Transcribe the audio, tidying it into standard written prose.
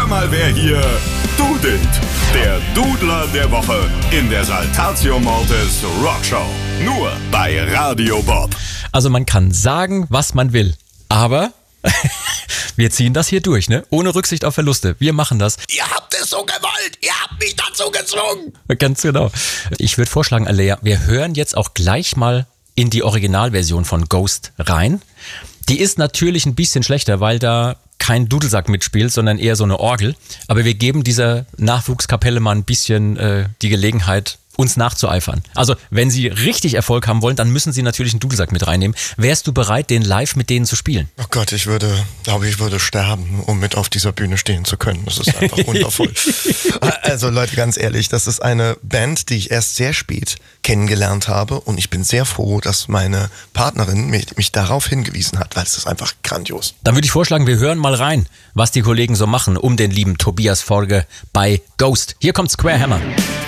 Hör mal, wer hier dudelt. Der Dudler der Woche in der Saltatio Mortis Rockshow. Nur bei Radio Bob. Also man kann sagen, was man will, aber wir ziehen das hier durch, ne? Ohne Rücksicht auf Verluste. Wir machen das. Ihr habt es so gewollt. Ihr habt mich dazu gezwungen. Ganz genau. Ich würde vorschlagen, Alea, wir hören jetzt auch gleich mal in die Originalversion von Ghost rein. Die ist natürlich ein bisschen schlechter, weil da kein Dudelsack mitspielt, sondern eher so eine Orgel. Aber wir geben dieser Nachwuchskapelle mal ein bisschen die Gelegenheit, uns nachzueifern. Also, wenn Sie richtig Erfolg haben wollen, dann müssen Sie natürlich einen Dudelsack mit reinnehmen. Wärst du bereit, den live mit denen zu spielen? Oh Gott, ich würde sterben, um mit auf dieser Bühne stehen zu können. Das ist einfach wundervoll. Also Leute, ganz ehrlich, das ist eine Band, die ich erst sehr spät kennengelernt habe und ich bin sehr froh, dass meine Partnerin mich darauf hingewiesen hat, weil es ist einfach grandios. Dann würde ich vorschlagen, wir hören mal rein, was die Kollegen so machen um den lieben Tobias Forge bei Ghost. Hier kommt Square Hammer.